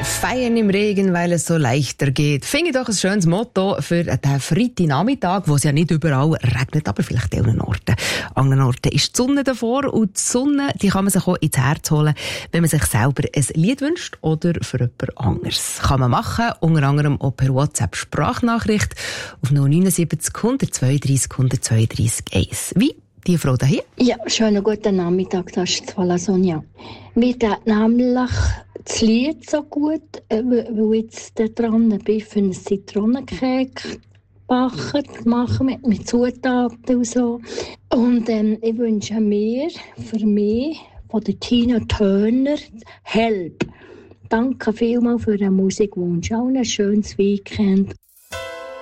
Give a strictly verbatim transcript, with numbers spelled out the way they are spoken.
Feiern im Regen, weil es so leichter geht. Finde ich doch ein schönes Motto für den Freitagnachmittag, wo es ja nicht überall regnet, aber vielleicht an anderen Orten. An anderen Orten ist die Sonne davor und die Sonne, die kann man sich auch ins Herz holen, wenn man sich selber ein Lied wünscht oder für jemand anderes. Kann man machen, unter anderem auch per WhatsApp-Sprachnachricht auf null neun sieben null eins zwei drei eins zwei drei eins. Wie? Die Frau da hier? Ja, schönen guten Nachmittag, das ist Zvala Sonja. Mir tut nämlich das Lied so gut, weil ich jetzt da dran bin, für einen Zitronenkeks backen, machen mit, mit Zutaten und so. Und ähm, ich wünsche mir, für mich, von der Tina Turner, Help. Danke vielmals für den Musikwunsch. Auch ein schönes Weekend.